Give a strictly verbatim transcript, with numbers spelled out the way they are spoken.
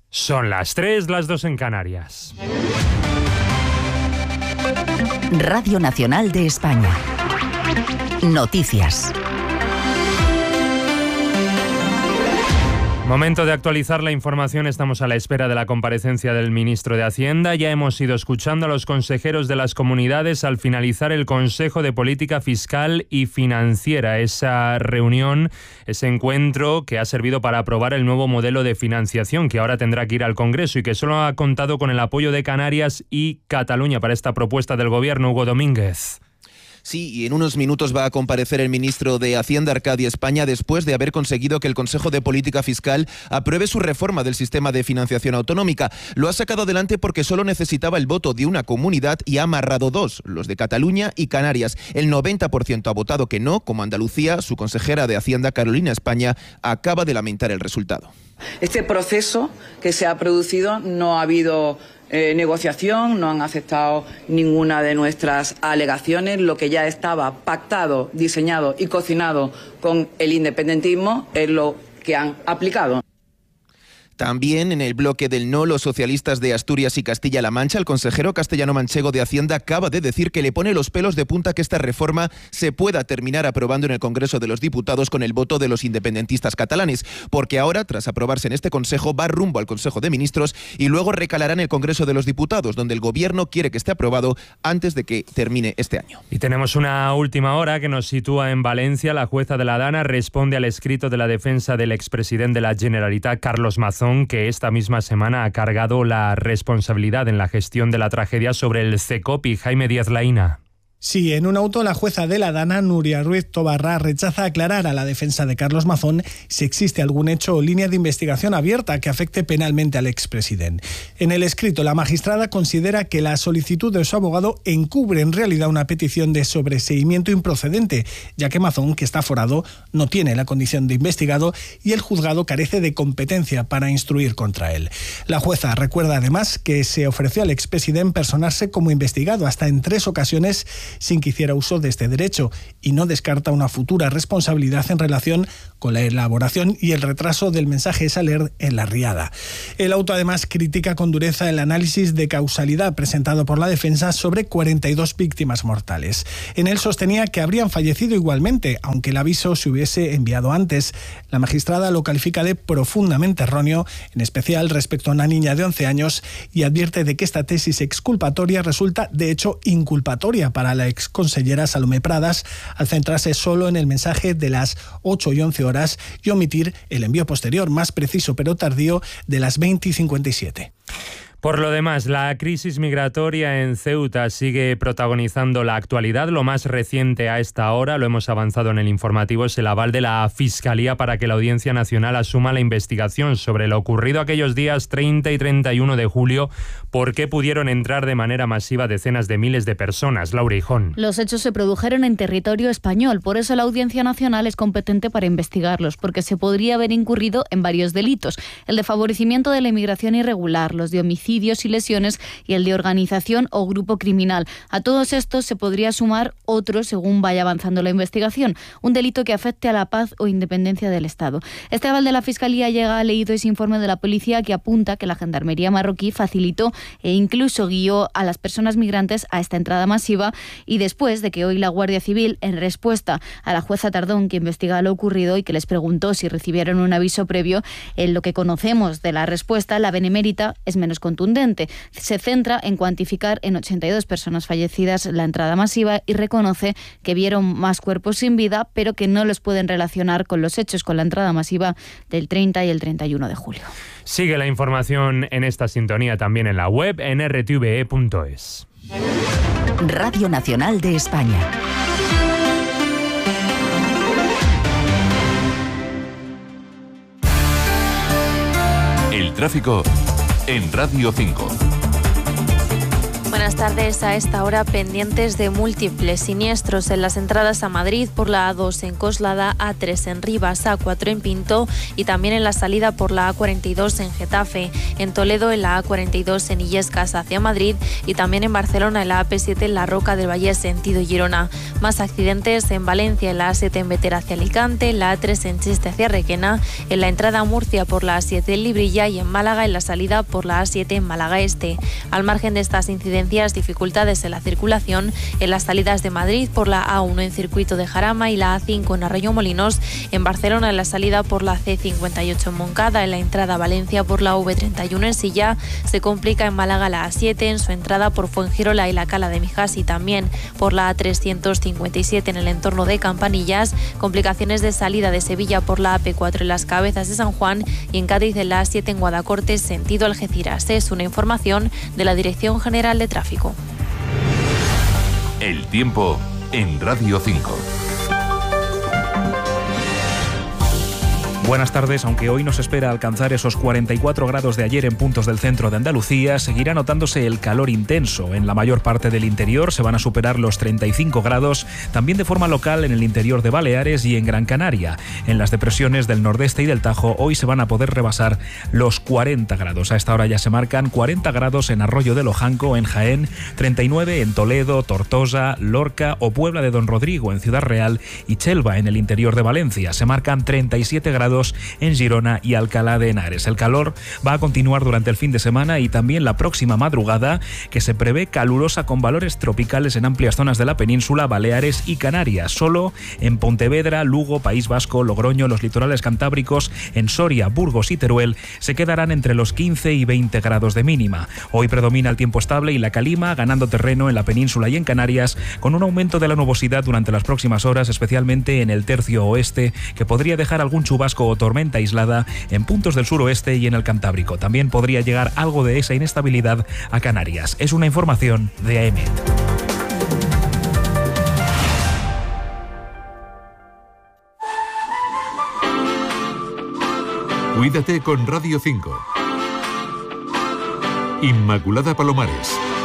Son las tres, las dos en Canarias. Radio Nacional de España. Noticias. Momento de actualizar la información. Estamos a la espera de la comparecencia del ministro de Hacienda. Ya hemos ido escuchando a los consejeros de las comunidades al finalizar el Consejo de Política Fiscal y Financiera. Esa reunión, ese encuentro que ha servido para aprobar el nuevo modelo de financiación que ahora tendrá que ir al Congreso y que solo ha contado con el apoyo de Canarias y Cataluña para esta propuesta del Gobierno. Hugo Domínguez. Sí, y en unos minutos va a comparecer el ministro de Hacienda, Arcadio España, después de haber conseguido que el Consejo de Política Fiscal apruebe su reforma del sistema de financiación autonómica. Lo ha sacado adelante porque solo necesitaba el voto de una comunidad y ha amarrado dos, los de Cataluña y Canarias. El noventa por ciento ha votado que no, como Andalucía. Su consejera de Hacienda, Carolina España, acaba de lamentar el resultado. Este proceso que se ha producido no ha habido Eh, negociación, no han aceptado ninguna de nuestras alegaciones. Lo que ya estaba pactado, diseñado y cocinado con el independentismo es lo que han aplicado. También en el bloque del no, los socialistas de Asturias y Castilla-La Mancha, el consejero castellano-manchego de Hacienda acaba de decir que le pone los pelos de punta que esta reforma se pueda terminar aprobando en el Congreso de los Diputados con el voto de los independentistas catalanes, porque ahora, tras aprobarse en este Consejo, va rumbo al Consejo de Ministros y luego recalará en el Congreso de los Diputados, donde el Gobierno quiere que esté aprobado antes de que termine este año. Y tenemos una última hora que nos sitúa en Valencia. La jueza de la Dana responde al escrito de la defensa del expresidente de la Generalitat, Carlos Mazón, que esta misma semana ha cargado la responsabilidad en la gestión de la tragedia sobre el CECOPI. Jaime Díaz Laína. Sí, en un auto la jueza de la Dana, Nuria Ruiz Tobarra, rechaza aclarar a la defensa de Carlos Mazón si existe algún hecho o línea de investigación abierta que afecte penalmente al expresidente. En el escrito, la magistrada considera que la solicitud de su abogado encubre en realidad una petición de sobreseimiento improcedente, ya que Mazón, que está aforado, no tiene la condición de investigado y el juzgado carece de competencia para instruir contra él. La jueza recuerda además que se ofreció al expresidente personarse como investigado hasta en tres ocasiones sin que hiciera uso de este derecho, y no descarta una futura responsabilidad en relación con la elaboración y el retraso del mensaje Saler en la Riada. El auto además critica con dureza el análisis de causalidad presentado por la defensa sobre cuarenta y dos víctimas mortales. En él sostenía que habrían fallecido igualmente, aunque el aviso se hubiese enviado antes. La magistrada lo califica de profundamente erróneo, en especial respecto a una niña de once años, y advierte de que esta tesis exculpatoria resulta de hecho inculpatoria para la exconsellera Salomé Pradas, al centrarse solo en el mensaje de las ocho y once horas y omitir el envío posterior, más preciso pero tardío, de las veinte y cincuenta y siete. Por lo demás, la crisis migratoria en Ceuta sigue protagonizando la actualidad. Lo más reciente a esta hora, lo hemos avanzado en el informativo, es el aval de la Fiscalía para que la Audiencia Nacional asuma la investigación sobre lo ocurrido aquellos días treinta y treinta y uno de julio, por qué pudieron entrar de manera masiva decenas de miles de personas. Laura Hijón. Los hechos se produjeron en territorio español, por eso la Audiencia Nacional es competente para investigarlos, porque se podría haber incurrido en varios delitos: el de favorecimiento de la inmigración irregular, los de homicidio y lesiones y el de organización o grupo criminal. A todos estos se podría sumar otro según vaya avanzando la investigación, un delito que afecte a la paz o independencia del Estado. Este aval de la Fiscalía llega leído ese informe de la policía que apunta que la Gendarmería marroquí facilitó e incluso guió a las personas migrantes a esta entrada masiva, y después de que hoy la Guardia Civil, en respuesta a la jueza Tardón, que investiga lo ocurrido y que les preguntó si recibieron un aviso previo, en lo que conocemos de la respuesta, la Benemérita es menos contundente. Se centra en cuantificar en ochenta y dos personas fallecidas la entrada masiva y reconoce que vieron más cuerpos sin vida, pero que no los pueden relacionar con los hechos con la entrada masiva del treinta y el treinta y uno de julio. Sigue la información en esta sintonía también en la web en r t v e punto es. Radio Nacional de España. El tráfico en Radio cinco. Buenas tardes. A esta hora pendientes de múltiples siniestros en las entradas a Madrid por la A dos en Coslada, A tres en Rivas, A cuatro en Pinto y también en la salida por la A cuarenta y dos en Getafe, en Toledo en la A cuarenta y dos en Illescas hacia Madrid y también en Barcelona en la A P siete en la Roca del Vallès sentido Girona. Más accidentes en Valencia en la A siete en Bétera hacia Alicante, en la A tres en Chiste hacia Requena, en la entrada a Murcia por la A siete en Librilla y en Málaga en la salida por la A siete en Málaga Este. Al margen de estas incidencias, dificultades en la circulación en las salidas de Madrid por la A uno en Circuito de Jarama y la A cinco en Arroyo Molinos, en Barcelona en la salida por la C cincuenta y ocho en Moncada, en la entrada a Valencia por la V treinta y uno en Silla, se complica en Málaga la A siete en su entrada por Fuengirola y la Cala de Mijas y también por la A trescientos cincuenta y siete en el entorno de Campanillas, complicaciones de salida de Sevilla por la A P cuatro en Las Cabezas de San Juan y en Cádiz en la A siete en Guadacorte sentido Algeciras. Es una información de la Dirección General de Tráfico. El tiempo en Radio cinco. Buenas tardes. Aunque hoy nos espera alcanzar esos cuarenta y cuatro grados de ayer en puntos del centro de Andalucía, seguirá notándose el calor intenso. En la mayor parte del interior se van a superar los treinta y cinco grados, también de forma local en el interior de Baleares y en Gran Canaria. En las depresiones del nordeste y del Tajo hoy se van a poder rebasar los cuarenta grados. A esta hora ya se marcan cuarenta grados en Arroyo de Lojanco, en Jaén, treinta y nueve en Toledo, Tortosa, Lorca o Puebla de Don Rodrigo, en Ciudad Real, y Chelva, en el interior de Valencia. Se marcan treinta y siete grados en Girona y Alcalá de Henares. El calor va a continuar durante el fin de semana y también la próxima madrugada, que se prevé calurosa con valores tropicales en amplias zonas de la península, Baleares y Canarias. Solo en Pontevedra, Lugo, País Vasco, Logroño, los litorales cantábricos, en Soria, Burgos y Teruel se quedarán entre los quince y veinte grados de mínima. Hoy predomina el tiempo estable y la calima, ganando terreno en la península y en Canarias, con un aumento de la nubosidad durante las próximas horas, especialmente en el tercio oeste, que podría dejar algún chubasco o tormenta aislada en puntos del suroeste y en el Cantábrico. También podría llegar algo de esa inestabilidad a Canarias. Es una información de A E M E T. Cuídate con Radio cinco. Inmaculada Palomares.